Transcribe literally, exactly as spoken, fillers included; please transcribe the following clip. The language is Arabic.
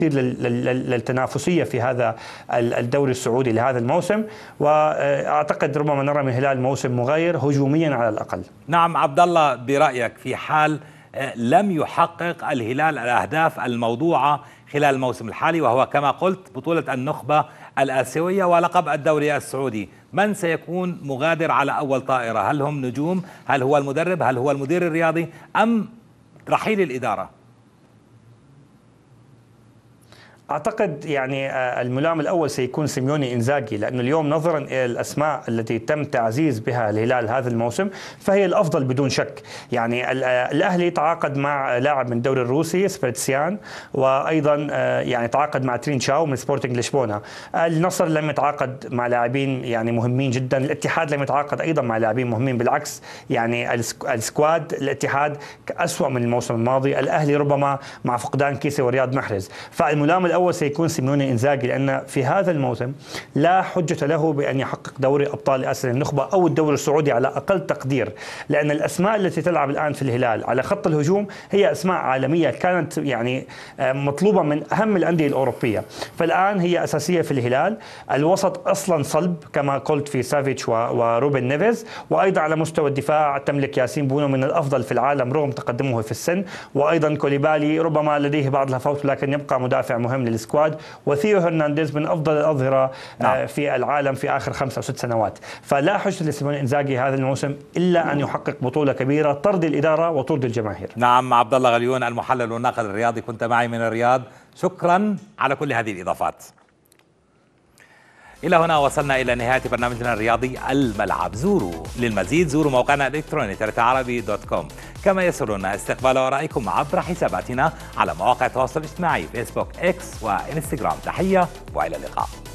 للتنافسية في هذا الدوري السعودي لهذا الموسم، وأعتقد ربما نرى من الهلال موسم مغاير هجوميا على الأقل. نعم عبد الله، برأيك في حال لم يحقق الهلال الأهداف الموضوعة خلال الموسم الحالي، وهو كما قلت بطولة النخبة الآسيوية ولقب الدوري السعودي، من سيكون مغادر على أول طائرة؟ هل هم نجوم؟ هل هو المدرب؟ هل هو المدير الرياضي؟ أم رحيل الإدارة؟ أعتقد يعني الملام الأول سيكون سيميوني إنزاغي، لأنه اليوم نظرا إلى الأسماء التي تم تعزيز بها الهلال هذا الموسم فهي الأفضل بدون شك. يعني الأهلي تعاقد مع لاعب من الدوري الروسي سبيرتسيان، وأيضا يعني تعاقد مع ترين شاو من سبورتنج لشبونة. النصر لم يتعاقد مع لاعبين يعني مهمين جدا، الاتحاد لم يتعاقد أيضا مع لاعبين مهمين، بالعكس يعني السكواد الاتحاد أسوأ من الموسم الماضي. الأهلي ربما مع فقدان كيسي ورياض محرز، فالملام الأول أول سيكون سيميوني إنزاغي، لأن في هذا الموسم لا حجة له بأن يحقق دوري أبطال آسيا النخبة أو الدوري السعودي على أقل تقدير، لأن الأسماء التي تلعب الآن في الهلال على خط الهجوم هي أسماء عالمية كانت يعني مطلوبة من أهم الأندية الأوروبية، فالآن هي أساسية في الهلال. الوسط أصلا صلب كما قلت في سافيتش وروبن نيفيز، وأيضا على مستوى الدفاع تملك ياسين بونو من الأفضل في العالم رغم تقدمه في السن، وأيضا كوليبالي ربما لديه بعض الهفوات لكن يبقى مدافع مهم للسكواد، وثيو هرنانديز من افضل الاظهره نعم. في العالم في اخر خمس او ست سنوات. فلا حجه لسيميوني انزاغي هذا الموسم الا ان يحقق بطوله كبيره ترضي الاداره وترضي الجماهير. نعم عبد الله غليون المحلل والناقد الرياضي، كنت معي من الرياض، شكرا على كل هذه الاضافات. إلى هنا وصلنا إلى نهاية برنامجنا الرياضي الملعب. زوروا للمزيد زوروا موقعنا الإلكتروني ترتة عربي دوت كوم، كما يسرنا استقبال آرائكم عبر حساباتنا على مواقع التواصل الاجتماعي فيسبوك، إكس وإنستغرام. تحية وإلى اللقاء.